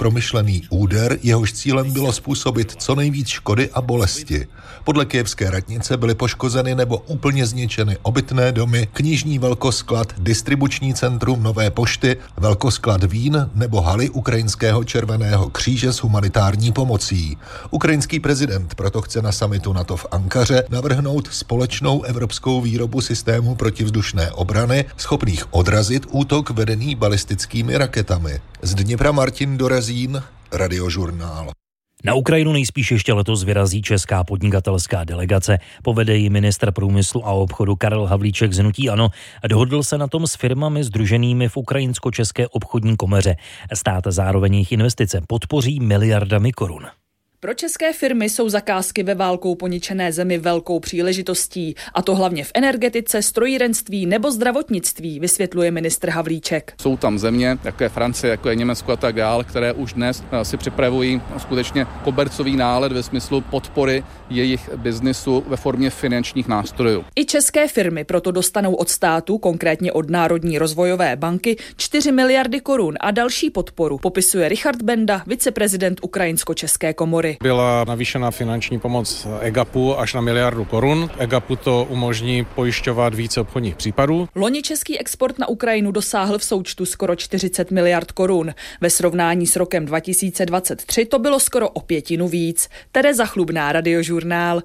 promyšlený úder, jehož cílem bylo způsobit co nejvíc škody a bolesti. Podle kyjevské radnice byly poškozeny nebo úplně zničeny obytné domy, knižní velkosklad, distribuční centrum Nové pošty, velkosklad vín nebo haly Ukrajinského červeného kříže s humanitární pomocí. Ukrajinský prezident proto chce na summitu NATO v Ankaře navrhnout společnou evropskou výrobu systému protivzdušné obrany, schopných odrazit útok vedený balistickými raketami. Z Dněpra Martin Dorazín, Radiožurnál. Na Ukrajinu nejspíš ještě letos vyrazí česká podnikatelská delegace. Povede ji ministr průmyslu a obchodu Karel Havlíček z hnutí ANO. Dohodl se na tom s firmami sdruženými v Ukrajinsko-české obchodní komoře. Stát zároveň jejich investice podpoří miliardami korun. Pro české firmy jsou zakázky ve válkou poničené zemi velkou příležitostí, a to hlavně v energetice, strojírenství nebo zdravotnictví, vysvětluje ministr Havlíček. Jsou tam země, jako je Francie, jako je Německo a tak dále, které už dnes si připravují skutečně kobercový nálet ve smyslu podpory jejich biznisu ve formě finančních nástrojů. I české firmy proto dostanou od státu, konkrétně od Národní rozvojové banky, 4 miliardy korun a další podporu, popisuje Richard Benda, viceprezident Ukrajinsko-české komory. Byla navýšena finanční pomoc EGAPu až na miliardu korun. EGAPu to umožní pojišťovat více obchodních případů. Loni český export na Ukrajinu dosáhl v součtu skoro 40 miliard korun. Ve srovnání s rokem 2023 to bylo skoro o 1/5 víc. Tereza Chlubná, Radiožurnál.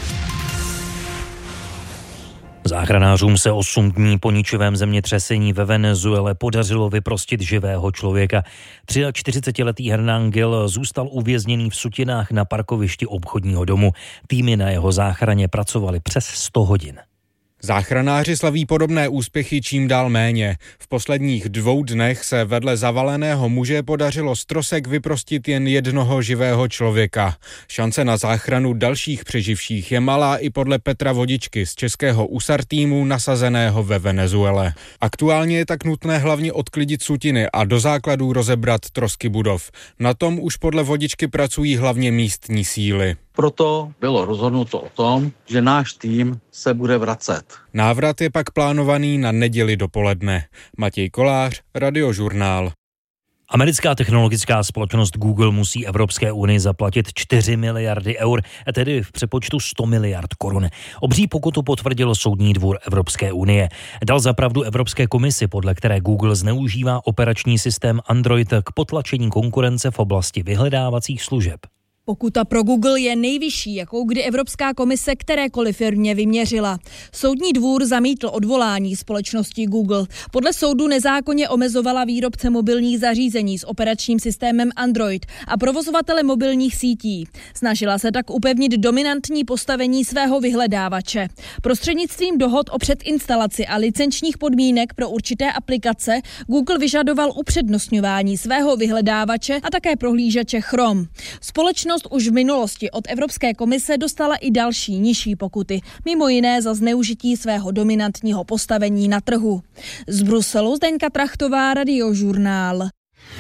Záchranářům se 8 dní po ničivém zemětřesení ve Venezuele podařilo vyprostit živého člověka. 43letý Hernán Gil zůstal uvězněný v sutinách na parkovišti obchodního domu. Týmy na jeho záchraně pracovaly přes 100 hodin. Záchranáři slaví podobné úspěchy čím dál méně. V posledních 2 dnech se vedle zavaleného muže podařilo z trosek vyprostit jen jednoho živého člověka. Šance na záchranu dalších přeživších je malá i podle Petra Vodičky z českého USAR týmu nasazeného ve Venezuele. Aktuálně je tak nutné hlavně odklidit sutiny a do základů rozebrat trosky budov. Na tom už podle Vodičky pracují hlavně místní síly. Proto bylo rozhodnuto o tom, že náš tým se bude vracet. Návrat je pak plánovaný na neděli dopoledne. Matěj Kolář, Radiožurnál. Americká technologická společnost Google musí Evropské unii zaplatit 4 miliardy eur, tedy v přepočtu 100 miliard korun. Obří pokutu potvrdil Soudní dvůr Evropské unie. Dal za pravdu Evropské komisi, podle které Google zneužívá operační systém Android k potlačení konkurence v oblasti vyhledávacích služeb. Pokuta pro Google je nejvyšší, jakou kdy Evropská komise kterékoliv firmě vyměřila. Soudní dvůr zamítl odvolání společnosti Google. Podle soudu nezákonně omezovala výrobce mobilních zařízení s operačním systémem Android a provozovatele mobilních sítí. Snažila se tak upevnit dominantní postavení svého vyhledávače. Prostřednictvím dohod o předinstalaci a licenčních podmínek pro určité aplikace Google vyžadoval upřednostňování svého vyhledávače a také prohlížeče Chrome. Společnost už v minulosti od Evropské komise dostala i další nižší pokuty, mimo jiné za zneužití svého dominantního postavení na trhu. Z Bruselu Zdeňka Trachtová, Radiožurnál.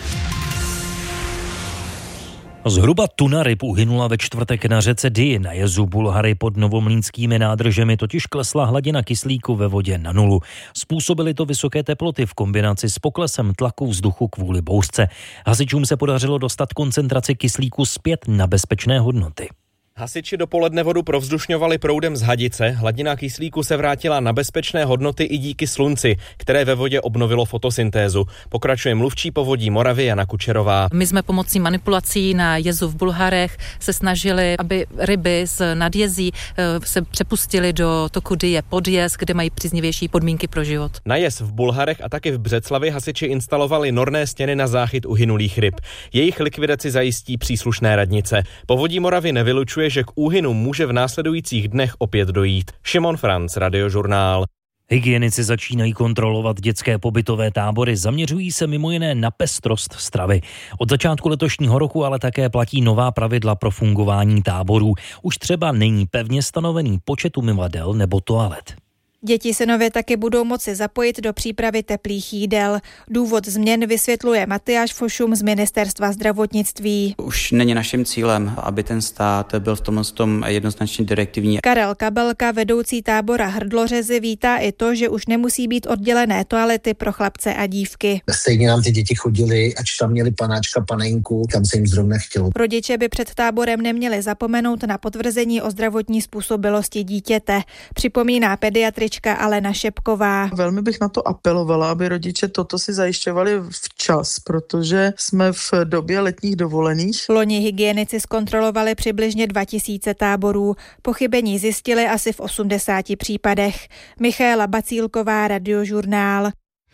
Zhruba tuna ryb uhynula ve čtvrtek na řece Dyji na jezu Bulhary pod Novomlýnskými nádržemi, totiž klesla hladina kyslíku ve vodě na 0. Způsobily to vysoké teploty v kombinaci s poklesem tlaku vzduchu kvůli bouřce. Hasičům se podařilo dostat koncentraci kyslíku zpět na bezpečné hodnoty. Hasiči dopoledne vodu provzdušňovali proudem z Hadice, hladina kyslíku se vrátila na bezpečné hodnoty i díky slunci, které ve vodě obnovilo fotosyntézu. Pokračuje mluvčí Povodí Moravy Jana Kučerová. My jsme pomocí manipulací na jezu v Bulharech se snažili, aby ryby z nadjezí se přepustily do toku Dyje pod jez, kde mají příznivější podmínky pro život. Na jez v Bulharech a taky v Břeclavi hasiči instalovali norné stěny na záchyt uhynulých ryb. Jejich likvidaci zajistí příslušné radnice. Povodí Moravy nevylučuje, že k úhynu může v následujících dnech opět dojít. Šimon Franc, Radiožurnál. Hygienici začínají kontrolovat dětské pobytové tábory, zaměřují se mimo jiné na pestrost stravy. Od začátku letošního roku ale také platí nová pravidla pro fungování táborů. Už třeba není pevně stanovený počet umyvadel nebo toalet. Děti se nově taky budou moci zapojit do přípravy teplých jídel. Důvod změn vysvětluje Matyáš Fošum z Ministerstva zdravotnictví. Už není naším cílem, aby ten stát byl v tom jednoznačně direktivní. Karel Kabelka, vedoucí tábora Hrdlořezy, vítá i to, že už nemusí být oddělené toalety pro chlapce a dívky. Stejně nám ty děti chodili, ač tam měli panáčka, panenku, kam se jim zrovna chtělo. Rodiče by před táborem neměli zapomenout na potvrzení o zdravotní způsobilosti dítěte, připomíná pediatrička Alena Šepková. Velmi bych na to apelovala, aby rodiče toto si zajišťovali včas, protože jsme v době letních dovolených. Loni hygienici zkontrolovali přibližně 2000 táborů. Pochybení zjistili asi v 80 případech. Michaela Bacílková, Radiožurnál.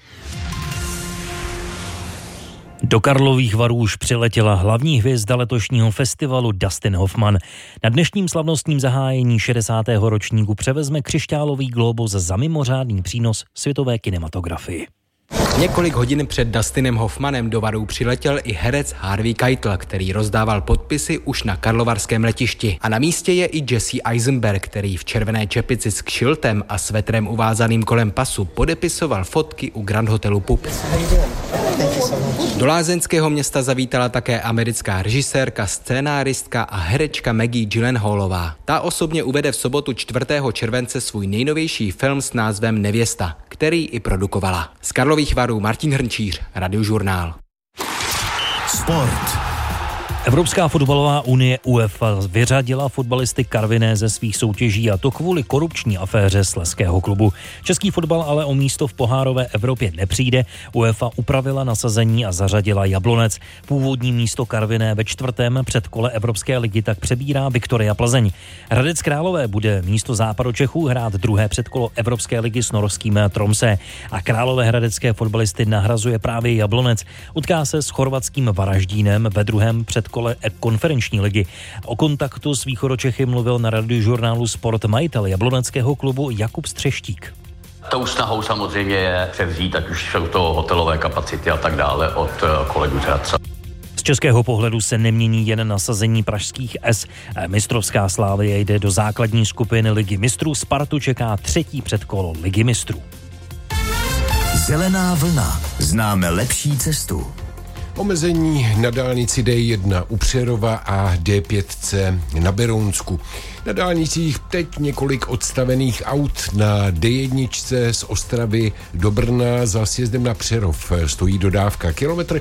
Do Karlových Varů už přiletěla hlavní hvězda letošního festivalu Dustin Hoffman. Na dnešním slavnostním zahájení 60. ročníku převezme křišťálový glóbus za mimořádný přínos světové kinematografii. Několik hodin před Dustinem Hoffmanem do Varů přiletěl i herec Harvey Keitel, který rozdával podpisy už na karlovarském letišti. A na místě je i Jesse Eisenberg, který v červené čepici s kšiltem a svetrem uvázaným kolem pasu podepisoval fotky u Grand Hotelu Pup. Do lázeňského města zavítala také americká režisérka, scénáristka a herečka Maggie Gyllenhaalová. Ta osobně uvede v sobotu 4. července svůj nejnovější film s názvem Nevěsta, který i produkovala. Z Karlových Varů Martin Hrnčíř, Radiožurnál. Sport. Evropská fotbalová unie UEFA vyřadila fotbalisty Karviné ze svých soutěží, a to kvůli korupční aféře slezského klubu. Český fotbal ale o místo v pohárové Evropě nepřijde. UEFA upravila nasazení a zařadila Jablonec. Původní místo Karviné ve 4. předkole Evropské ligy tak přebírá Viktoria Plzeň. Hradec Králové bude místo Západočechů hrát 2. předkolo Evropské ligy s norským Tromsø a královéhradecké fotbalisty nahrazuje právě Jablonec. Utká se s chorvatským Varaždínem ve 2. předkole konferenční ligy. O kontaktu s Východočechy mluvil na Radiožurnálu Sport majitel jabloneckého klubu Jakub Střeštík. Tou snahou samozřejmě je převzít, ať už jsou to hotelové kapacity a tak dále, od kolegů z Hradce. Z českého pohledu se nemění jen nasazení pražských S. Mistrovská Slávie jde do základní skupiny Ligy mistrů. Spartu čeká 3. předkolo Ligy mistrů. Zelená vlna. Známe lepší cestu. Omezení na dálnici D1 u Přerova a D5C na Berounsku. Na dálnicích teď několik odstavených aut. Na D1 z Ostravy do Brna za sjezdem na Přerov stojí dodávka. Kilometr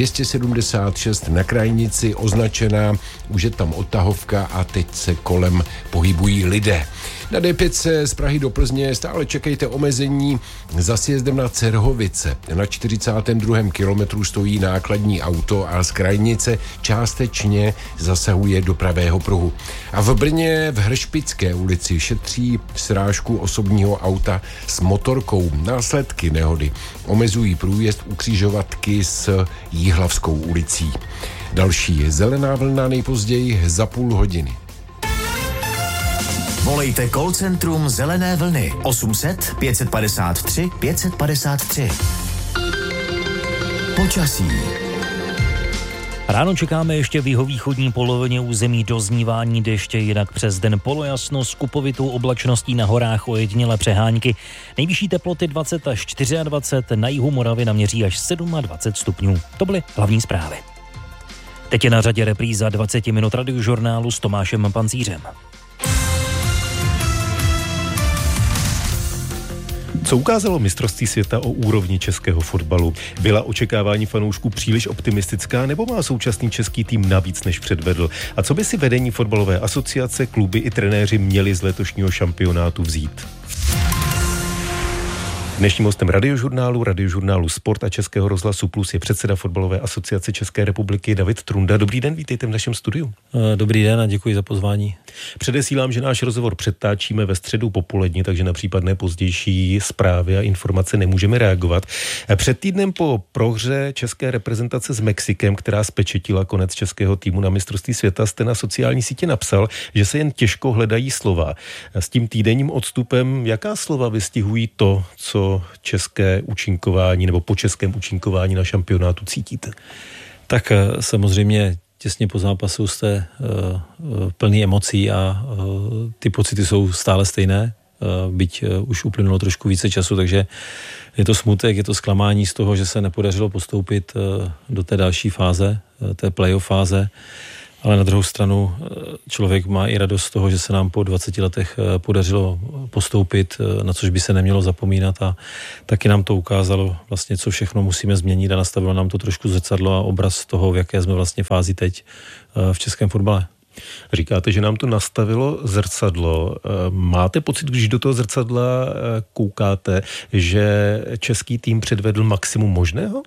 276 na krajnici označená, už je tam odtahovka a teď se kolem pohybují lidé. Na D5 z Prahy do Plzně stále čekejte omezení za sjezdem na Cerhovice. Na 42. kilometru stojí nákladní auto a z krajnice částečně zasahuje do pravého pruhu. A v Brně v Hršpické ulici šetří srážku osobního auta s motorkou. Následky nehody omezují průjezd u křižovatky s Jihlavskou ulicí. Další je zelená vlna nejpozději za půl hodiny. Volejte call centrum Zelené vlny 800 553 553. Počasí. Ráno čekáme ještě v jihovýchodní polovině území doznívání deště, jinak přes den polojasno s kupovitou oblačností na horách ojedinělé přehánky. Nejvyšší teploty 20 až 24, na jihu Moravy naměří až 27 stupňů. To byly hlavní zprávy. Teď je na řadě repríza 20 minut Radiožurnálu s Tomášem Pancířem. Co ukázalo mistrovství světa o úrovni českého fotbalu? Byla očekávání fanoušků příliš optimistická, nebo má současný český tým navíc, než předvedl? A co by si vedení fotbalové asociace, kluby i trenéři měli z letošního šampionátu vzít? Dnešním hostem Radiožurnálu Sport a Českého rozhlasu Plus je předseda Fotbalové asociace České republiky David Trunda. Dobrý den, vítejte v našem studiu. Dobrý den a děkuji za pozvání. Předesílám, že náš rozhovor předtáčíme ve středu popolední, takže na případné pozdější zprávy a informace nemůžeme reagovat. Před týdnem po prohře české reprezentace s Mexikem, která spečetila konec českého týmu na mistrovství světa, jste na sociální sítě napsal, že se jen těžko hledají slova. S tím týdenním odstupem, jaká slova vystihují to, co české účinkování nebo po českém účinkování na šampionátu cítíte? Tak samozřejmě těsně po zápasu jste plný emocí a ty pocity jsou stále stejné. byť už uplynulo trošku více času, takže je to smutek, je to zklamání z toho, že se nepodařilo postoupit do té další fáze, té playoff fáze, ale na druhou stranu člověk má i radost z toho, že se nám po 20 letech podařilo postoupit, na což by se nemělo zapomínat a taky nám to ukázalo vlastně, co všechno musíme změnit a nastavilo nám to trošku zrcadlo a obraz toho, v jaké jsme vlastně fázi teď v českém fotbale. Říkáte, že nám to nastavilo zrcadlo. Máte pocit, když do toho zrcadla koukáte, že český tým předvedl maximum možného?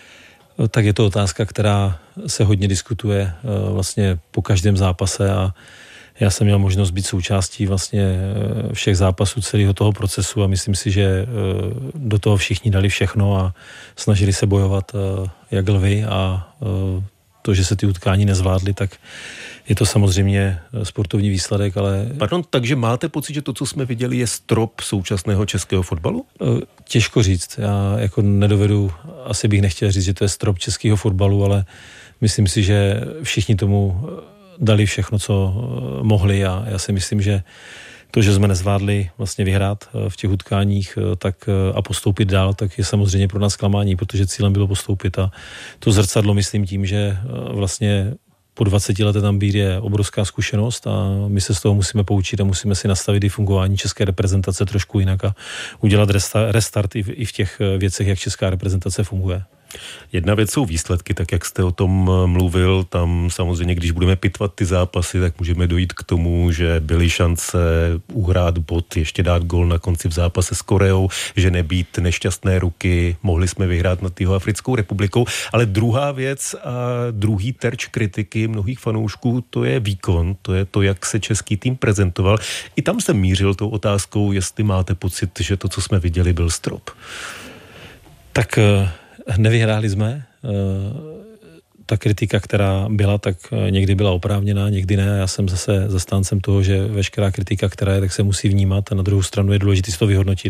Tak je to otázka, která se hodně diskutuje vlastně po každém zápase a já jsem měl možnost být součástí vlastně všech zápasů celého toho procesu a myslím si, že do toho všichni dali všechno a snažili se bojovat jak lvi a to, že se ty utkání nezvládly, tak je to samozřejmě sportovní výsledek, ale... Pardon, takže máte pocit, že to, co jsme viděli, je strop současného českého fotbalu? Těžko říct. Já jako nedovedu, asi bych nechtěl říct, že to je strop českého fotbalu, ale myslím si, že všichni tomu dali všechno, co mohli a já si myslím, že to, že jsme nezvládli vlastně vyhrát v těch utkáních tak a postoupit dál, tak je samozřejmě pro nás zklamání, protože cílem bylo postoupit a to zrcadlo myslím tím, že vlastně po 20 letech tam být je obrovská zkušenost a my se z toho musíme poučit a musíme si nastavit i fungování české reprezentace trošku jinak a udělat restart i v těch věcech, jak česká reprezentace funguje. Jedna věc jsou výsledky, tak jak jste o tom mluvil, tam samozřejmě, když budeme pitvat ty zápasy, tak můžeme dojít k tomu, že byly šance uhrát bod, ještě dát gól na konci v zápase s Koreou, že nebýt nešťastné ruky, mohli jsme vyhrát nad Jihoafrickou republikou, ale druhá věc a druhý terč kritiky mnohých fanoušků, to je výkon, to je to, jak se český tým prezentoval. I tam jsem mířil tou otázkou, jestli máte pocit, že to, co jsme viděli, byl strop. Tak nevyhráli jsme. Ta kritika, která byla, tak někdy byla oprávněná, někdy ne. Já jsem zase zastáncem toho, že veškerá kritika, která je, tak se musí vnímat a na druhou stranu je důležité si to vyhodnotit.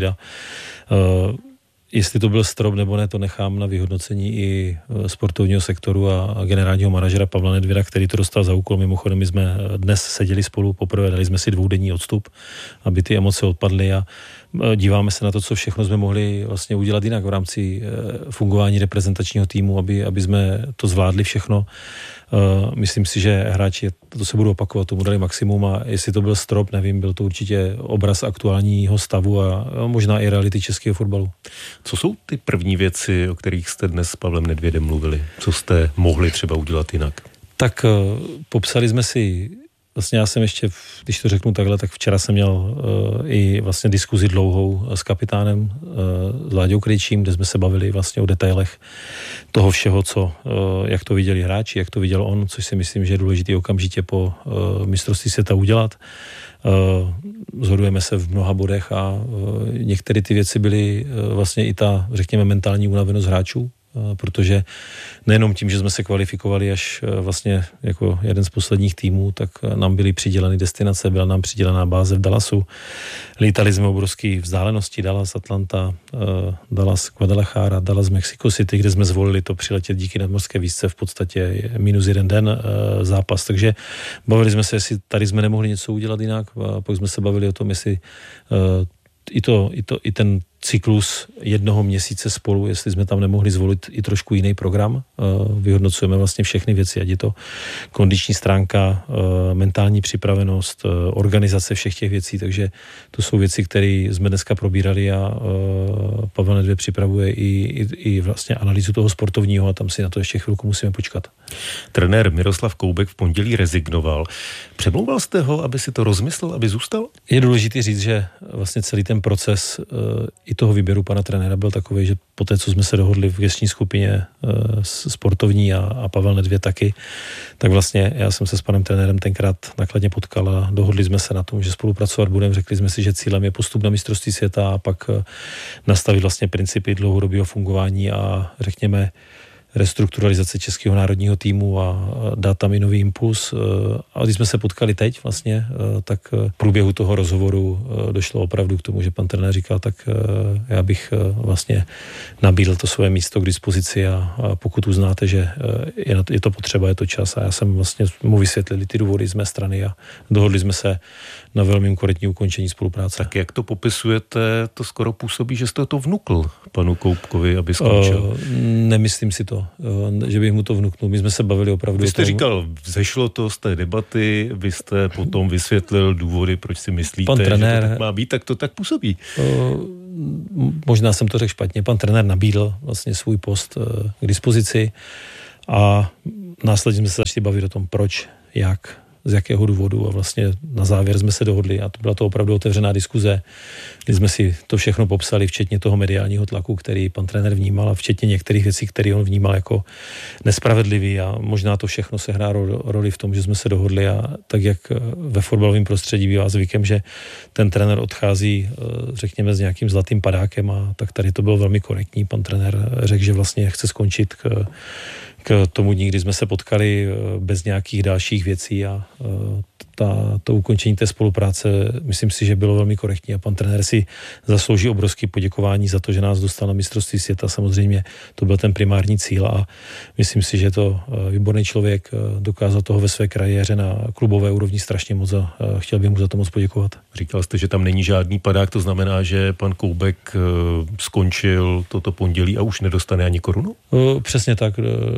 Jestli to byl strop nebo ne, to nechám na vyhodnocení i sportovního sektoru a generálního manažera Pavla Nedvěda, který to dostal za úkol. Mimochodem, my jsme dnes seděli spolu poprvé, dali jsme si 2denní odstup, aby ty emoce odpadly a díváme se na to, co všechno jsme mohli vlastně udělat jinak v rámci fungování reprezentačního týmu, aby jsme to zvládli všechno. Myslím si, že hráči, to se budou opakovat, tomu dali maximum a jestli to byl strop, nevím, byl to určitě obraz aktuálního stavu a možná i reality českého fotbalu. Co jsou ty první věci, o kterých jste dnes s Pavlem Nedvědem mluvili? Co jste mohli třeba udělat jinak? Tak popsali jsme si, vlastně já jsem ještě, když to řeknu takhle, tak včera jsem měl i vlastně diskuzi dlouhou s kapitánem, s Láďou Krejčím, kde jsme se bavili vlastně o detailech toho všeho, jak to viděli hráči, jak to viděl on, což si myslím, že je důležité okamžitě po mistrovství světa udělat. Shodujeme se v mnoha bodech a některé ty věci byly vlastně i ta, řekněme, mentální unavenost hráčů, protože nejenom tím, že jsme se kvalifikovali až vlastně jako jeden z posledních týmů, tak nám byly přiděleny destinace, byla nám přidělená báze v Dallasu. Lítali jsme obrovské vzdálenosti, Dallas, Atlanta, Dallas, Guadalajara, Dallas, Mexico City, kde jsme zvolili to přiletět díky nadmořské výšce v podstatě -1 den zápas. Takže bavili jsme se, jestli tady jsme nemohli něco udělat jinak, a pak jsme se bavili o tom, jestli i ten cyklus 1 měsíce spolu, jestli jsme tam nemohli zvolit i trošku jiný program. Vyhodnocujeme vlastně všechny věci, ať je to kondiční stránka, mentální připravenost, organizace všech těch věcí, takže to jsou věci, které jsme dneska probírali a Pavel Nedvěd připravuje i vlastně analýzu toho sportovního a tam si na to ještě chvilku musíme počkat. Trenér Miroslav Koubek v pondělí rezignoval. Přemlouval jste ho, aby si to rozmyslel, aby zůstal? Je důležité říct, že vlastně celý ten proces i toho výběru pana trenéra byl takový, že po té, co jsme se dohodli v gestční skupině sportovní a Pavel Nedvěd taky, tak vlastně já jsem se s panem trenérem tenkrát nakladně potkal a dohodli jsme se na tom, že spolupracovat budeme. Řekli jsme si, že cílem je postup na mistrovství světa a pak nastavit vlastně principy dlouhodobého fungování a řekněme restrukturalizace českého národního týmu a dát tam i nový impuls. A když jsme se potkali teď vlastně, tak v průběhu toho rozhovoru došlo opravdu k tomu, že pan trenér říkal, tak já bych vlastně nabídl to své místo k dispozici a pokud uznáte, že je to potřeba, je to čas a já jsem vlastně mu vysvětlil ty důvody z mé strany a dohodli jsme se na velmi korektní ukončení spolupráce. Tak jak to popisujete, to skoro působí, že jste to vnukl panu Koubkovi, aby skončil. Nemyslím si to, že bych mu to vnuknul. My jsme se bavili opravdu. Vy jste říkal, vzešlo to z té debaty, vy jste potom vysvětlil důvody, proč si myslíte, pan trenér, že to tak má být, tak to tak působí. Možná jsem to řekl špatně. Pan trenér nabídl vlastně svůj post k dispozici a následně jsme se začali bavit o tom, proč, jak, z jakého důvodu a vlastně na závěr jsme se dohodli a to byla to opravdu otevřená diskuze, kdy jsme si to všechno popsali, včetně toho mediálního tlaku, který pan trenér vnímal a včetně některých věcí, které on vnímal jako nespravedlivý a možná to všechno se hrá roli v tom, že jsme se dohodli a tak jak ve fotbalovém prostředí bývá zvykem, že ten trenér odchází, řekněme, s nějakým zlatým padákem a tak tady to bylo velmi korektní. Pan trenér řekl, že vlastně chce skončit k tomu dní, kdy jsme se potkali bez nějakých dalších věcí a to ukončení té spolupráce, myslím si, že bylo velmi korektní a pan trenér si zaslouží obrovské poděkování za to, že nás dostal na mistrovství světa. Samozřejmě to byl ten primární cíl a myslím si, že je to výborný člověk, dokázal toho ve své kariéře na klubové úrovni strašně moc a chtěl bych mu za to moc poděkovat. Říkal jste, že tam není žádný padák, to znamená, že pan Koubek skončil toto pondělí a už nedostane ani korunu? Přesně tak,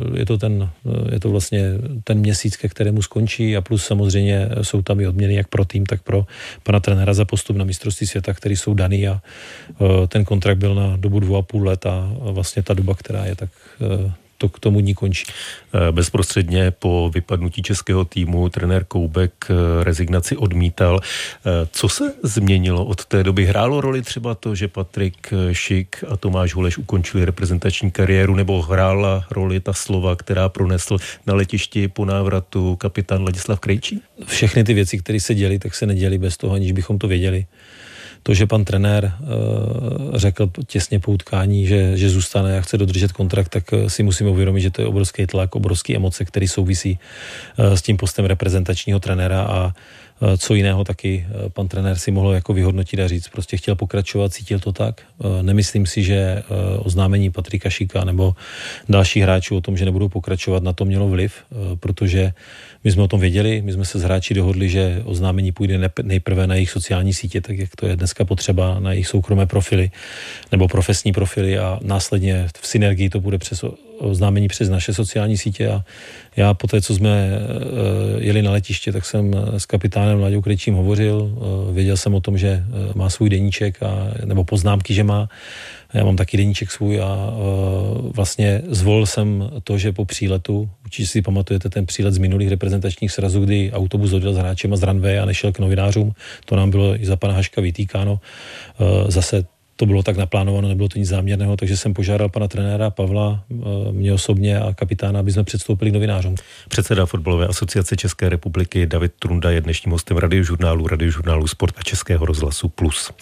je to vlastně ten měsíc, ke kterému skončí a plus samozřejmě jsou tam i odměny jak pro tým, tak pro pana trenéra za postup na mistrovství světa, který jsou daný a ten kontrakt byl na dobu 2,5 let a vlastně ta doba, která je, tak to k tomu dní končí. Bezprostředně po vypadnutí českého týmu trenér Koubek rezignaci odmítal. Co se změnilo od té doby? Hrálo roli třeba to, že Patrik Šik a Tomáš Holeš ukončili reprezentační kariéru, nebo hrála roli ta slova, která pronesl na letišti po návratu kapitán Ladislav Krejčí? Všechny ty věci, které se děly, tak se neděly bez toho, aniž bychom to věděli. To, že pan trenér řekl těsně po utkání, že zůstane a chce dodržet kontrakt, tak si musíme uvědomit, že to je obrovský tlak, obrovský emoce, který souvisí s tím postem reprezentačního trenéra a co jiného taky pan trenér si mohl jako vyhodnotit a říct. Prostě chtěl pokračovat, cítil to tak. Nemyslím si, že oznámení Patrika Šika nebo dalších hráčů o tom, že nebudou pokračovat, na to mělo vliv, protože my jsme o tom věděli, my jsme se s hráči dohodli, že oznámení půjde nejprve na jejich sociální sítě, tak jak to je dneska potřeba, na jejich soukromé profily nebo profesní profily a následně v synergii to bude přes oznámení přes naše sociální sítě a já po té, co jsme jeli na letiště, tak jsem s kapitánem Láďou Krejčím hovořil, věděl jsem o tom, že má svůj deníček nebo poznámky, že má. Já mám taky deníček svůj a vlastně zvolil jsem to, že po příletu, určitě si pamatujete ten přílet z minulých reprezentačních srazů, kdy autobus odjel s hráčem a z runway a nešel k novinářům, to nám bylo i za pana Haška vytýkáno. Zase to bylo tak naplánováno, nebylo to nic záměrného, takže jsem požádal pana trenéra Pavla, mě osobně a kapitána, aby jsme předstoupili k novinářům. Předseda Fotbalové asociace České republiky David Trunda je dnešním hostem radiožurnálu Sport a Českého rozhlasu Plus.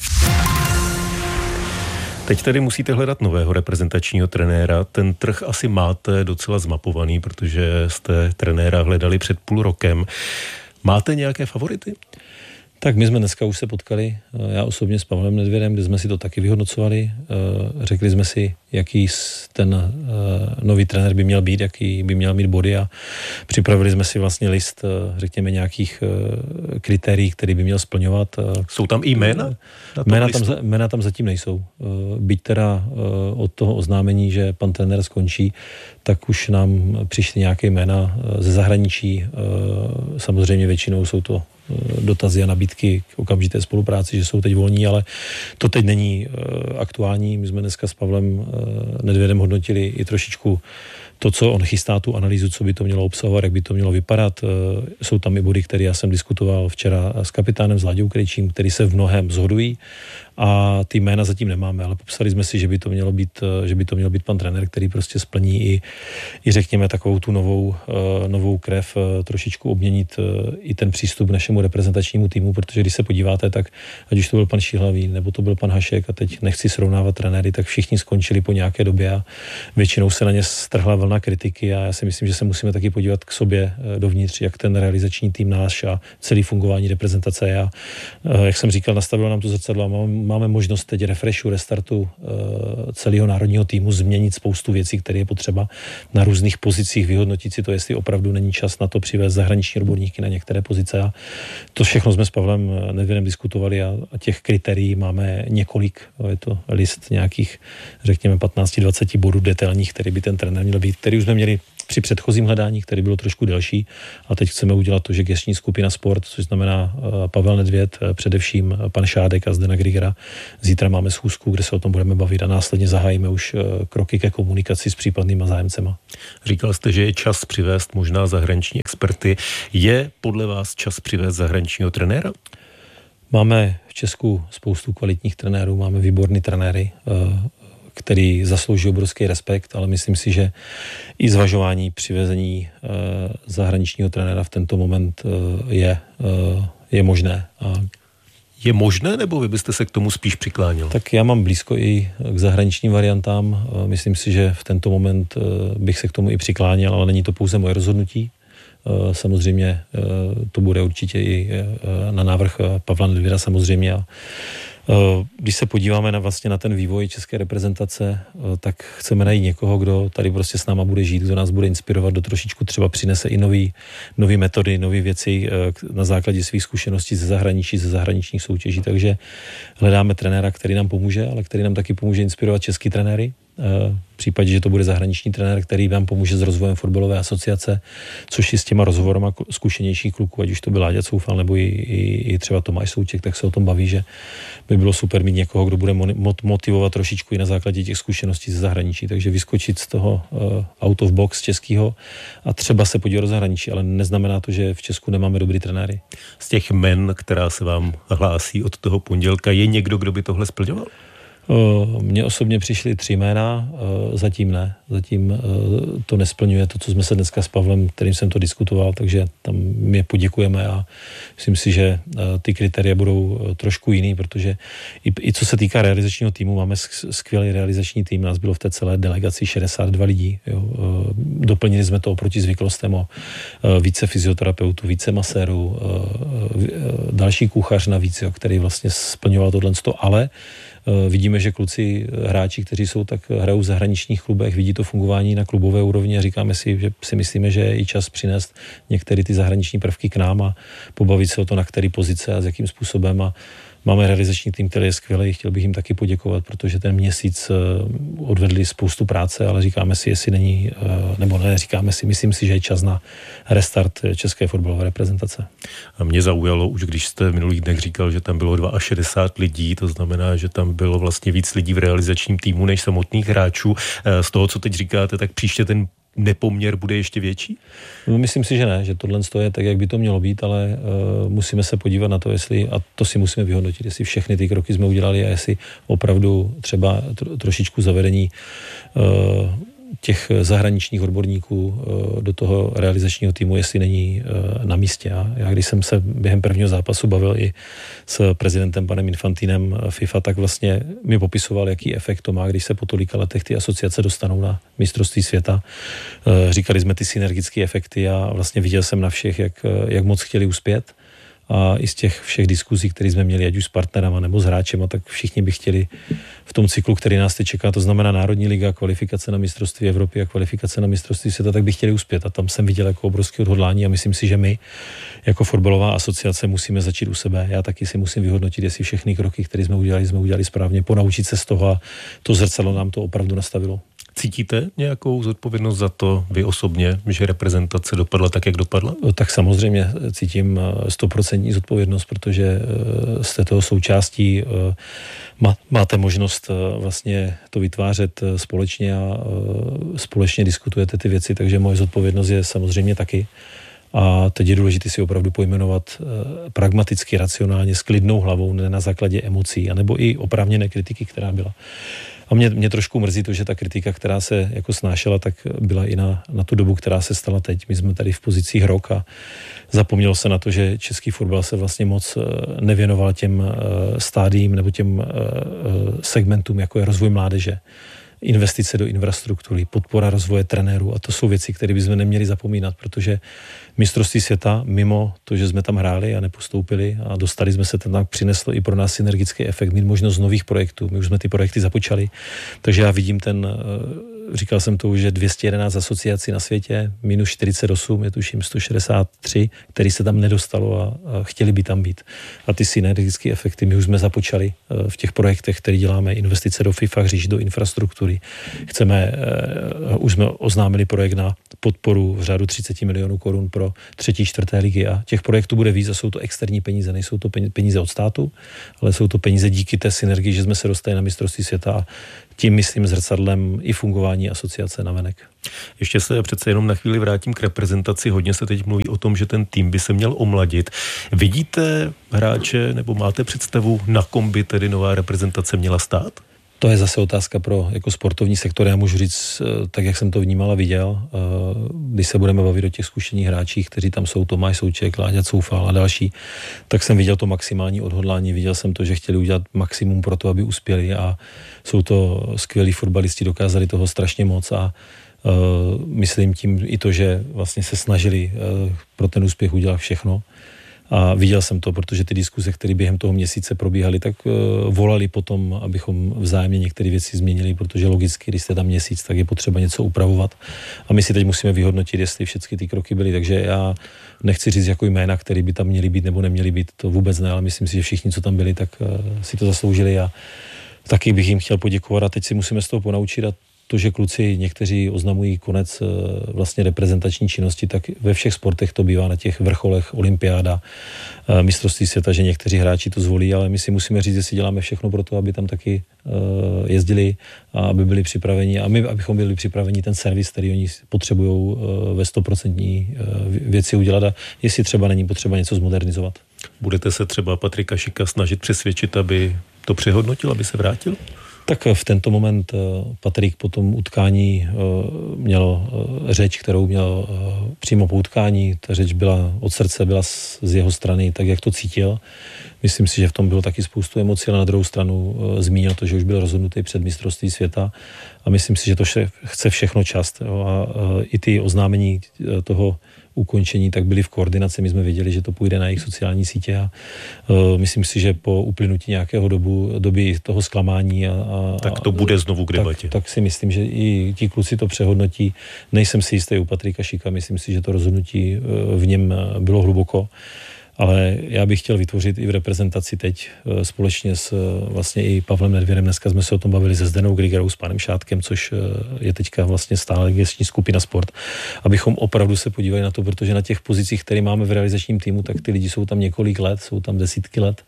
Teď tedy musíte hledat nového reprezentačního trenéra. Ten trh asi máte docela zmapovaný, protože jste trenéra hledali před půl rokem. Máte nějaké favority? Tak my jsme dneska už se potkali, já osobně s Pavlem Nedvědem, kde jsme si to taky vyhodnocovali. Řekli jsme si, jaký ten nový trenér by měl být, jaký by měl mít body a připravili jsme si vlastně list, řekněme, nějakých kritérií, který by měl splňovat. Jsou tam i jména? Jména tam zatím nejsou. Byť teda od toho oznámení, že pan trenér skončí, tak už nám přišly nějaké jména ze zahraničí. Samozřejmě většinou jsou to dotazy a nabídky k okamžité spolupráci, že jsou teď volní, ale to teď není aktuální. My jsme dneska s Pavlem Nedvědem hodnotili i trošičku to, co on chystá, tu analýzu, co by to mělo obsahovat, jak by to mělo vypadat. Jsou tam i body, které já jsem diskutoval včera s kapitánem, s Láďou Krejčím, který se v mnohém shodují a ty jména zatím nemáme, ale popsali jsme si, že by to mělo být pan trenér, který prostě splní i řekněme takovou tu novou krev, trošičku obměnit i ten přístup k našemu reprezentačnímu týmu, protože když se podíváte, tak ať už to byl pan Šíhlavý, nebo to byl pan Hašek a teď nechci srovnávat trenéry, tak všichni skončili po nějaké době a většinou se na ně strhla vlna kritiky a já si myslím, že se musíme taky podívat k sobě dovnitř, jak ten realizační tým náš a celý fungování reprezentace je. Jak jsem říkal, nastavilo nám to zrcadlo a máme možnost teď refreshu, restartu celého národního týmu změnit spoustu věcí, které je potřeba na různých pozicích, vyhodnotit si to, jestli opravdu není čas na to přivést zahraniční odborníky na některé pozice. A to všechno jsme s Pavlem Nedvědem diskutovali a těch kritérií máme několik. Je to list nějakých, řekněme, 15-20 bodů detailních, který by ten trenér měl být, který už jsme měli při předchozím hledání, který bylo trošku delší. A teď chceme udělat to, že gestční skupina Sport, což znamená Pavel Nedvěd, především pan Šádek a Zdena Grigera. Zítra máme schůzku, kde se o tom budeme bavit a následně zahájíme už kroky ke komunikaci s případnýma zájemcema. Říkal jste, že je čas přivést možná zahraniční experty. Je podle vás čas přivést zahraničního trenéra? Máme v Česku spoustu kvalitních trenérů, máme výborný trenéry, který zaslouží obrovský respekt, ale myslím si, že i zvažování přivezení zahraničního trenéra v tento moment je možné. Je možné, nebo vy byste se k tomu spíš přikláněl? Tak já mám blízko i k zahraničním variantám. Myslím si, že v tento moment bych se k tomu i přikláněl, ale není to pouze moje rozhodnutí. Samozřejmě to bude určitě i na návrh Pavla Nedvěda samozřejmě. Když se podíváme na ten vývoj české reprezentace, tak chceme najít někoho, kdo tady prostě s náma bude žít, kdo nás bude inspirovat, do trošičku třeba přinese i nový metody, nové věci na základě svých zkušeností ze zahraničí, ze zahraničních soutěží. Takže hledáme trenéra, který nám pomůže, ale který nám taky pomůže inspirovat český trenéry. V případě, že to bude zahraniční trenér, který vám pomůže s rozvojem fotbalové asociace, což i s těma rozhovorama zkušenějších kluků, ať už to byl Láďa Coufal nebo i třeba Tomáš Souček, tak se o tom baví, že by bylo super mít někoho, kdo bude motivovat trošičku i na základě těch zkušeností ze zahraničí. Takže vyskočit z toho out of box českého a třeba se podívat do zahraničí, ale neznamená to, že v Česku nemáme dobrý trenéry. Z těch men, která se vám hlásí od toho pondělka, je někdo, kdo by tohle splňoval? Mně osobně přišly 3 jména, zatím ne. Zatím to nesplňuje to, co jsme se dneska s Pavlem, kterým jsem to diskutoval, takže tam my poděkujeme a myslím si, že ty kritéria budou trošku jiný, protože i co se týká realizačního týmu, máme skvělý realizační tým, nás bylo v té celé delegaci 62 lidí. Jo. Doplnili jsme to oproti zvyklostem o více fyzioterapeutů, více masérů, další kuchař navíc, jo, který vlastně splňoval tohle, ale vidíme, že kluci, hráči, kteří jsou, tak hrajou v zahraničních klubech, vidí to fungování na klubové úrovni a říkáme si, že si myslíme, že je i čas přinést některé ty zahraniční prvky k nám a pobavit se o to, na který pozice a s jakým způsobem. A máme realizační tým, který je skvělý, chtěl bych jim taky poděkovat, protože ten měsíc odvedli spoustu práce, ale říkáme si, jestli není, nebo ne, říkáme si, myslím si, že je čas na restart české fotbalové reprezentace. A mě zaujalo už, když jste v minulých dnech říkal, že tam bylo 62 lidí, to znamená, že tam bylo vlastně víc lidí v realizačním týmu než samotných hráčů. Z toho, co teď říkáte, tak příště ten nepoměr bude ještě větší? No, myslím si, že ne, že tohle je tak, jak by to mělo být, ale musíme se podívat na to, jestli, a to si musíme vyhodnotit, jestli všechny ty kroky jsme udělali a jestli opravdu třeba trošičku zavedení těch zahraničních odborníků do toho realizačního týmu, jestli není na místě. A já, když jsem se během prvního zápasu bavil i s prezidentem panem Infantinem FIFA, tak vlastně mi popisoval, jaký efekt to má, když se po tolika letech ty asociace dostanou na mistrovství světa. Říkali jsme ty synergické efekty a vlastně viděl jsem na všech, jak moc chtěli uspět. A i z těch všech diskuzí, které jsme měli, ať už s partnerama nebo s hráčema, tak všichni by chtěli v tom cyklu, který nás teď čeká, to znamená Národní liga, kvalifikace na mistrovství Evropy a kvalifikace na mistrovství světa, tak by chtěli uspět. A tam jsem viděl jako obrovské odhodlání a myslím si, že my jako fotbalová asociace musíme začít u sebe. Já taky si musím vyhodnotit, jestli všechny kroky, které jsme udělali správně, ponaučit se z toho a to zrcadlo nám to opravdu nastavilo. Cítíte nějakou zodpovědnost za to vy osobně, že reprezentace dopadla tak, jak dopadla? Tak samozřejmě cítím 100% zodpovědnost, protože jste toho součástí, máte možnost vlastně to vytvářet společně a společně diskutujete ty věci, takže moje zodpovědnost je samozřejmě taky. A teď je důležité si opravdu pojmenovat pragmaticky, racionálně, s klidnou hlavou, ne na základě emocí, anebo i oprávněné kritiky, která byla. A mě trošku mrzí to, že ta kritika, která se jako snášela, tak byla i na tu dobu, která se stala teď. My jsme tady v pozicích rok a zapomnělo se na to, že český fotbal se vlastně moc nevěnoval těm stádiím nebo těm segmentům, jako je rozvoj mládeže, investice do infrastruktury, podpora rozvoje trenérů a to jsou věci, které bychom neměli zapomínat, protože mistrovství světa, mimo to, že jsme tam hráli a nepostoupili a dostali jsme se tam, přineslo i pro nás synergický efekt, mít možnost nových projektů. My už jsme ty projekty započali, takže já vidím říkal jsem to už, že 211 asociací na světě, minus 48, je tuším 163, který se tam nedostalo a chtěli by tam být. A ty synergické efekty my už jsme započali v těch projektech, které děláme, investice do FIFA hřišť, do infrastruktury. Už jsme oznámili projekt na podporu v řádu 30 milionů korun pro 3., 4. ligy a těch projektů bude víc a jsou to externí peníze, nejsou to peníze od státu, ale jsou to peníze díky té synergii, že jsme se dostali na mistrovství světa a tím myslím zrcadlem i fungování asociace navenek. Ještě se přece jenom na chvíli vrátím k reprezentaci. Hodně se teď mluví o tom, že ten tým by se měl omladit. Vidíte hráče nebo máte představu, na kom by tedy nová reprezentace měla stát? To je zase otázka pro jako sportovní sektor. Já můžu říct, tak jak jsem to vnímal a viděl, když se budeme bavit o těch zkušených hráčích, kteří tam jsou, Tomáš Souček, Láďa Coufal a další, tak jsem viděl to maximální odhodlání, viděl jsem to, že chtěli udělat maximum pro to, aby uspěli a jsou to skvělí fotbalisti, dokázali toho strašně moc a myslím tím i to, že vlastně se snažili pro ten úspěch udělat všechno. A viděl jsem to, protože ty diskuze, které během toho měsíce probíhaly, tak volali potom, abychom vzájemně některé věci změnili, protože logicky, když jste tam měsíc, tak je potřeba něco upravovat. A my si teď musíme vyhodnotit, jestli všechny ty kroky byly. Takže já nechci říct jako jména, které by tam měly být nebo neměly být, to vůbec ne, ale myslím si, že všichni, co tam byli, tak si to zasloužili a taky bych jim chtěl poděkovat a teď si musíme z toho ponaučit a to, že kluci někteří oznamují konec vlastně reprezentační činnosti, tak ve všech sportech to bývá na těch vrcholech olympiáda, mistrovství světa, že někteří hráči to zvolí, ale my si musíme říct, jestli děláme všechno pro to, aby tam taky jezdili a aby byli připraveni a my, abychom byli připraveni ten servis, který oni potřebují ve 100% věci udělat a jestli třeba není potřeba něco zmodernizovat. Budete se třeba Patrika Šika snažit přesvědčit, aby to přehodnotil, aby se vrátil? Tak v tento moment Patrik po tom utkání měl řeč, kterou měl přímo po utkání. Ta řeč byla od srdce, byla z jeho strany, tak jak to cítil. Myslím si, že v tom bylo taky spoustu emocí, ale na druhou stranu zmínil to, že už byl rozhodnutý před mistrovství světa a myslím si, že to chce všechno čas. A i ty oznámení toho ukončení tak byly v koordinaci. My jsme věděli, že to půjde na jejich sociální sítě a myslím si, že po uplynutí nějakého doby toho zklamání tak to bude znovu k debatě. Tak si myslím, že i ti kluci to přehodnotí. Nejsem si jistý u Patrika Šika, myslím si, že to rozhodnutí v něm bylo hluboko. Ale já bych chtěl vytvořit i v reprezentaci teď společně s vlastně i Pavlem Nedvěrem. Dneska jsme se o tom bavili se Zdenou Grigerou, s panem Šátkem, což je teďka vlastně stále gestční skupina Sport, abychom opravdu se podívali na to, protože na těch pozicích, které máme v realizačním týmu, tak ty lidi jsou tam několik let, jsou tam desítky let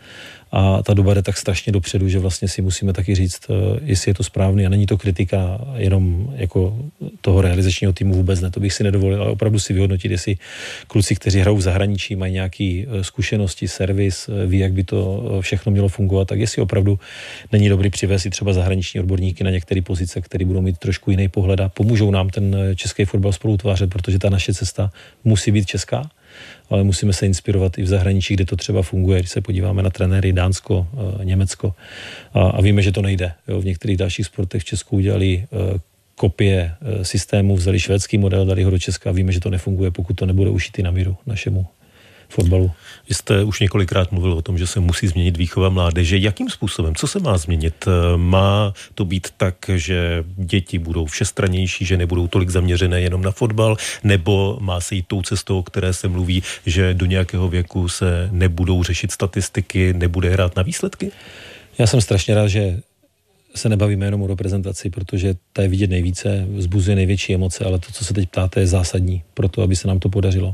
a ta doba jde tak strašně dopředu, že vlastně si musíme taky říct, jestli je to správný a není to kritika jenom jako toho realizačního týmu vůbec ne, to bych si nedovolil, ale opravdu si vyhodnotit, jestli kluci, kteří hrajou v zahraničí, mají nějaký zkušenosti, servis, ví, jak by to všechno mělo fungovat, tak jestli opravdu není dobrý přivést si třeba zahraniční odborníky na některé pozice, které budou mít trošku jiný pohled a pomůžou nám ten český fotbal spolu utvářet, protože ta naše cesta musí být česká, ale musíme se inspirovat i v zahraničí, kde to třeba funguje, když se podíváme na trenéry Dánsko, Německo a víme, že to nejde. Jo, v některých dalších sportech v Česku udělali kopie systému, vzali švédský model, dali ho do Česka a víme, že to nefunguje, pokud to nebude ušitý na míru našemu fotbalu. Vy jste už několikrát mluvil o tom, že se musí změnit výchova mládeže. Jakým způsobem? Co se má změnit? Má to být tak, že děti budou všestrannější, že nebudou tolik zaměřené jenom na fotbal, nebo má se jít tou cestou, o které se mluví, že do nějakého věku se nebudou řešit statistiky, nebude hrát na výsledky? Já jsem strašně rád, že se nebavíme jenom o reprezentaci, protože ta je vidět nejvíce, vzbuzuje největší emoce, ale to, co se teď ptáte, je zásadní pro to, aby se nám to podařilo.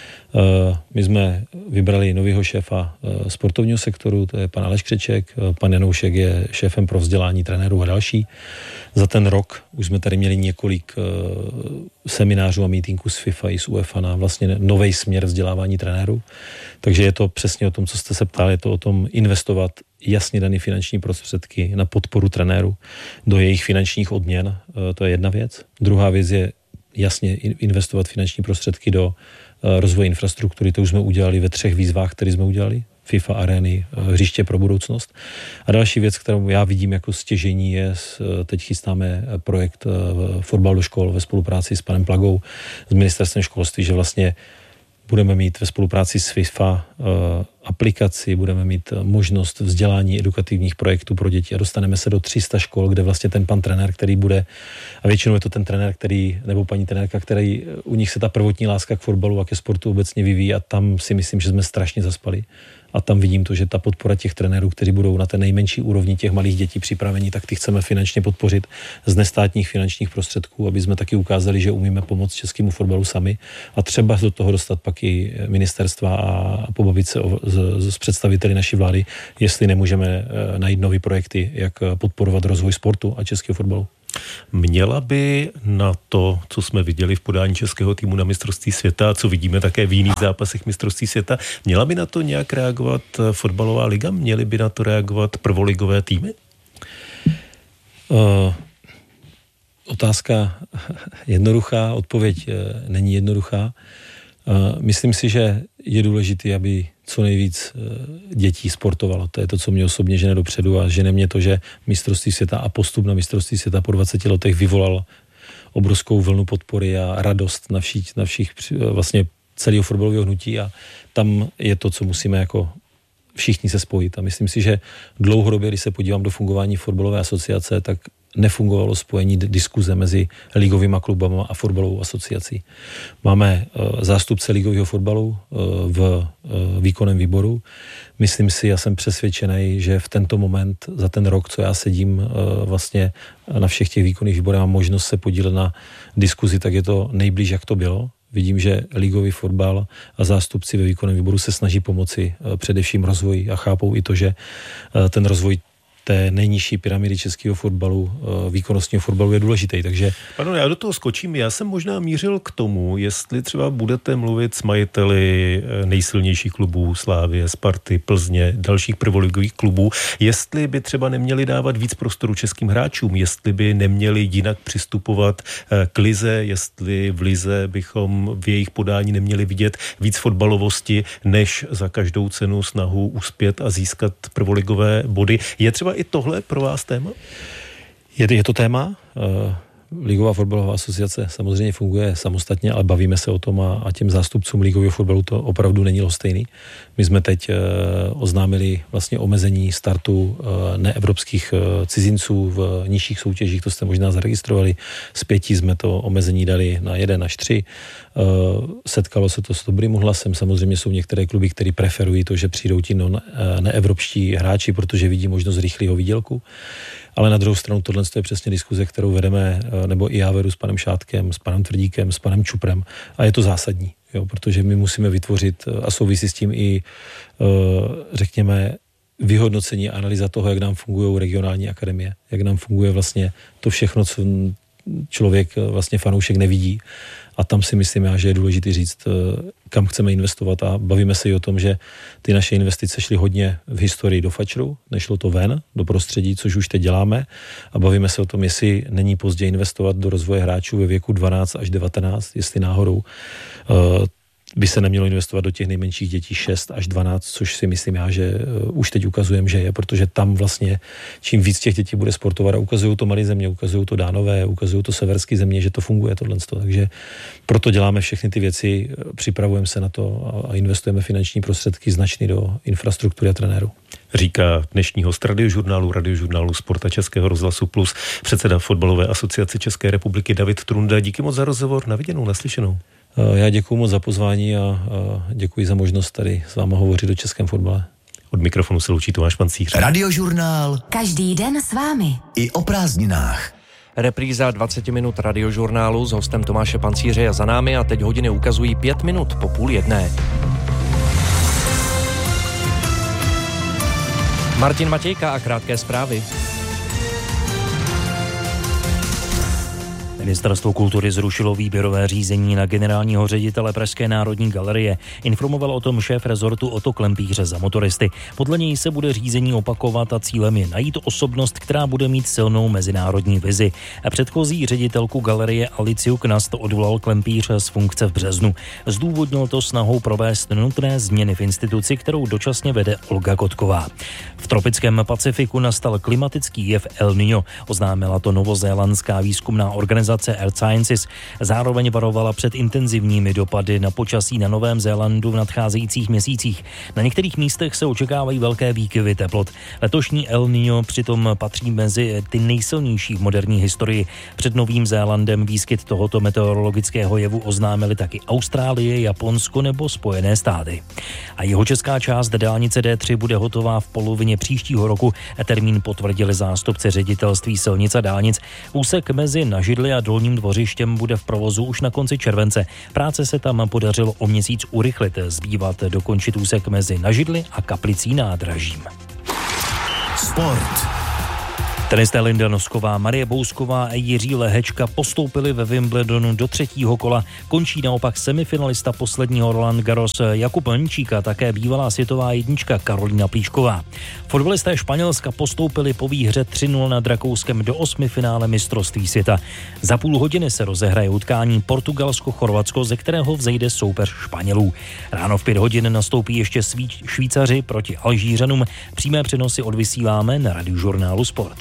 My jsme vybrali novýho šéfa sportovního sektoru, to je pan Aleš Křeček, pan Janoušek je šéfem pro vzdělání trenérů a další. Za ten rok už jsme tady měli několik seminářů a mítinků s FIFA i s UEFA na vlastně nový směr vzdělávání trenérů. Takže je to přesně o tom, co jste se ptali, je to o tom investovat jasně dané finanční prostředky na podporu trenérů do jejich finančních odměn. To je jedna věc. Druhá věc je jasně investovat finanční prostředky do rozvoje infrastruktury. To už jsme udělali ve 3 výzvách, které jsme udělali. FIFA arény, hřiště pro budoucnost. A další věc, kterou já vidím jako stěžení, je, teď chystáme projekt fotbal do škol ve spolupráci s panem Plagou, s ministerstvem školství, že vlastně budeme mít ve spolupráci s FIFA aplikaci, budeme mít možnost vzdělání edukativních projektů pro děti a dostaneme se do 300 škol, kde vlastně ten pan trenér, který bude, a většinou je to ten trenér, který, nebo paní trenérka, který u nich se ta prvotní láska k fotbalu a ke sportu obecně vyvíjí a tam si myslím, že jsme strašně zaspali. A tam vidím to, že ta podpora těch trenérů, kteří budou na té nejmenší úrovni těch malých dětí připraveni, tak ty chceme finančně podpořit z nestátních finančních prostředků, aby jsme taky ukázali, že umíme pomoct českému fotbalu sami a třeba do toho dostat pak i ministerstva a pobavit se s představiteli naší vlády, jestli nemůžeme najít nové projekty, jak podporovat rozvoj sportu a českého fotbalu. Měla by na to, co jsme viděli v podání českého týmu na mistrovství světa, co vidíme také v jiných zápasech mistrovství světa, měla by na to nějak reagovat fotbalová liga? Měly by na to reagovat prvoligové týmy? Otázka jednoduchá, odpověď není jednoduchá. Myslím si, že je důležité, aby co nejvíc dětí sportovalo. To je to, co mě osobně žene dopředu a žene mě to, že mistrovství světa a postup na mistrovství světa po 20 letech vyvolal obrovskou vlnu podpory a radost na všech vlastně celého fotbalového hnutí a tam je to, co musíme jako všichni se spojit. A myslím si, že dlouhodobě, když se podívám do fungování fotbalové asociace, tak nefungovalo spojení diskuze mezi ligovými klubama a fotbalovou asociací. Máme zástupce ligového fotbalu v výkonném výboru. Myslím si, já jsem přesvědčený, že v tento moment, za ten rok, co já sedím vlastně na všech těch výkonných výborech, mám možnost se podílet na diskuzi, tak je to nejblíž, jak to bylo. Vidím, že ligový fotbal a zástupci ve výkonném výboru se snaží pomoci především rozvoji a chápou i to, že ten rozvoj té nejnižší pyramidy českého fotbalu, výkonnostního fotbalu je důležitý, takže... Ano, já do toho skočím. Já jsem možná mířil k tomu, jestli třeba budete mluvit s majiteli nejsilnějších klubů Slávie, Sparty, Plzně, dalších prvoligových klubů, jestli by třeba neměli dávat víc prostoru českým hráčům, jestli by neměli jinak přistupovat k lize, jestli v lize bychom v jejich podání neměli vidět víc fotbalovosti, než za každou cenu snahu uspět a získat prvoligové body. Je třeba i tohle pro vás téma? Je to téma. Ligová fotbalová asociace samozřejmě funguje samostatně, ale bavíme se o tom a těm zástupcům ligového fotbalu to opravdu není lhostejný. My jsme teď oznámili vlastně omezení startu neevropských cizinců v nižších soutěžích, to jste možná zaregistrovali. Z 5 jsme to omezení dali na 1 až 3. Setkalo se to s dobrým hlasem. Samozřejmě jsou některé kluby, které preferují to, že přijdou ti neevropští hráči, protože vidí možnost rychlého výdělku. Ale na druhou stranu tohle je přesně diskuze, kterou vedeme, nebo i já vedu s panem Šátkem, s panem Tvrdíkem, s panem Čuprem a je to zásadní, jo, protože my musíme vytvořit a souvisí s tím i, řekněme, vyhodnocení a analýza toho, jak nám fungují regionální akademie, jak nám funguje vlastně to všechno, co člověk, vlastně fanoušek nevidí. A tam si myslím já, že je důležité říct, kam chceme investovat a bavíme se i o tom, že ty naše investice šly hodně v historii do fačru, nešlo to ven, do prostředí, což už teď děláme a bavíme se o tom, jestli není pozdě investovat do rozvoje hráčů ve věku 12 až 19, jestli náhodou by se nemělo investovat do těch nejmenších dětí 6 až 12, což si myslím já, že už teď ukazujeme, že je, protože tam vlastně čím víc těch dětí bude sportovat a ukazují to malé země, ukazují to Dánové, ukazují to severské země, že to funguje tohle. Takže proto děláme všechny ty věci, připravujeme se na to a investujeme finanční prostředky značný do infrastruktury a trenérů. Říká dnešní host radiožurnálu Sport a Českého rozhlasu Plus, předseda Fotbalové asociace České republiky David Trunda. Díky moc za rozhovor, na viděnou, naslyšenou. Já děkuji moc za pozvání a děkuji za možnost tady s váma hovořit o českém fotbale. Od mikrofonu se loučí Tomáš Pancíř. Radiožurnál. Každý den s vámi. I o prázdninách. Repríza 20 minut radiožurnálu s hostem Tomáše Pancíře je za námi a teď hodiny ukazují 5 minut po 12:30. Martin Matějka a krátké zprávy. Ministerstvo kultury zrušilo výběrové řízení na generálního ředitele Pražské národní galerie. Informoval o tom šéf rezortu Otto Klempíř za Motoristy. Podle něj se bude řízení opakovat a cílem je najít osobnost, která bude mít silnou mezinárodní vizi. Předchozí ředitelku galerie Aliciu Knast odvolal Klempíř z funkce v březnu. Zdůvodnil to snahou provést nutné změny v instituci, kterou dočasně vede Olga Kotková. V tropickém Pacifiku nastal klimatický jev El Niño, oznámila to novozélandská výzkumná organizace Earth Sciences. Zároveň varovala před intenzivními dopady na počasí na Novém Zélandu v nadcházejících měsících. Na některých místech se očekávají velké výkyvy teplot. Letošní El Niño přitom patří mezi ty nejsilnější v moderní historii. Před Novým Zélandem výskyt tohoto meteorologického jevu oznámili taky Austrálie, Japonsko nebo Spojené státy. A jihočeská část dálnice D3 bude hotová v polovině příštího roku. Termín potvrdili zástupci ředitelství silnic a dálnic. Úsek mezi Nažidly a Dolním Dvořištěm bude v provozu už na konci července. Práce se tam podařilo o měsíc urychlit. Zbývat dokončit úsek mezi Nažidly a Kaplicí nádražím. Sport. Tenisté Linda Nosková, Marie Bousková a Jiří Lehečka postoupili ve Wimbledonu do třetího kola. Končí naopak semifinalista posledního Roland Garros Jakub Mlčík a také bývalá světová jednička Karolína Plíšková. Fotbalisté Španělska postoupili po výhře 3-0 nad Rakouskem do 8. finále mistrovství světa. Za půl hodiny se rozehraje utkání Portugalsko-Chorvatsko, ze kterého vzejde soupeř Španělů. Ráno v 5 hodin nastoupí ještě Švýcaři proti Alžířanům. Přímé přenosy odvysíláme na Radiožurnálu Sport.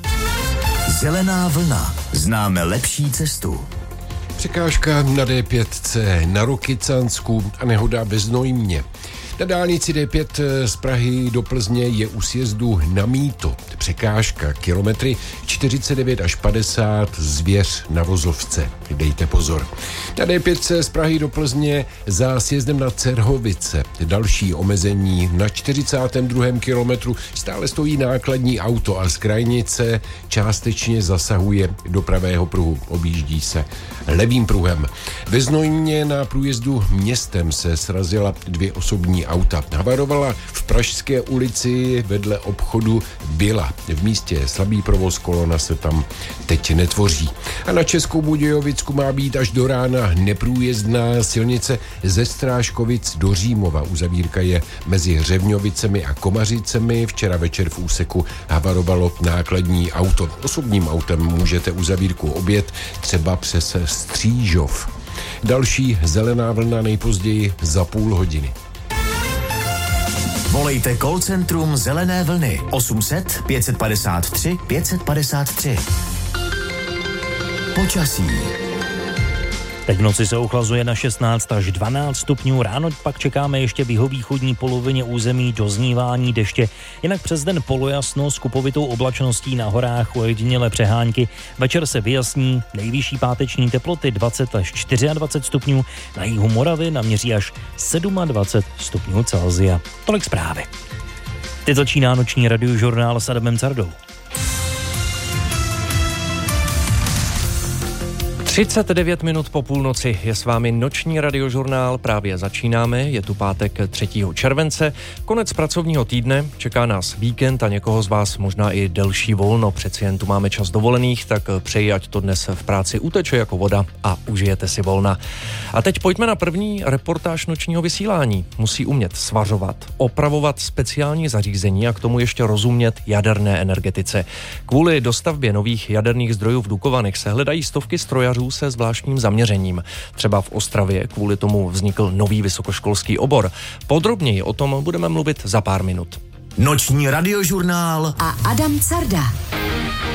Zelená vlna. Známe lepší cestu. Překážka na D5C na Rokycansku a nehoda ve Znojmě. Na dálnici D5 z Prahy do Plzně je u sjezdu na Mýto. Překážka kilometry 49 až 50 Zvěř na Vozovce. Dejte pozor. Na D5 z Prahy do Plzně za sjezdem na Cerhovice. Další omezení na 42. kilometru stále stojí nákladní auto a z krajnice částečně zasahuje do pravého pruhu. Objíždí se levým pruhem. Ve Znojmě na průjezdu městem se srazila 2 osobní auta. Havarovala v Pražské ulici vedle obchodu Byla. V místě je slabý provoz, kolona se tam teď netvoří. A na Českou Budějovicku má být až do rána neprůjezdná silnice ze Strážkovic do Římova. Uzavírka je mezi Hřevňovicemi a Komařicemi. Včera večer v úseku havarovalo nákladní auto. Osobním autem můžete uzavírku objet třeba přes Střížov. Další zelená vlna nejpozději za půl hodiny. Volejte call centrum Zelené vlny 800 553 553. Počasí. Teď v noci se ochlazuje na 16 až 12 stupňů, ráno pak čekáme ještě v jihovýchodní polovině území doznívání deště, jinak přes den polojasno s kupovitou oblačností na horách ojedinělé přehánky. Večer se vyjasní, nejvyšší páteční teploty 20 až 24 stupňů, na jihu Moravy naměří až 27 stupňů Celsia. Tolik zprávy. Teď začíná noční radiožurnál s Adamem Cardou. 39 minut po půlnoci je s vámi noční radiožurnál, právě začínáme, je tu pátek 3. července, konec pracovního týdne, čeká nás víkend a někoho z vás možná i delší volno, přeci jen tu máme čas dovolených, tak přeji, ať to dnes v práci uteče jako voda a užijete si volna. A teď pojďme na první reportáž nočního vysílání. Musí umět svařovat, opravovat speciální zařízení a k tomu ještě rozumět jaderné energetice. Kvůli dostavbě nových jaderných zdrojů v Dukovanech se hledají stovky strojařů se zvláštním zaměřením. Třeba v Ostravě kvůli tomu vznikl nový vysokoškolský obor. Podrobněji o tom budeme mluvit za pár minut. Noční radiožurnál a Adam Carda.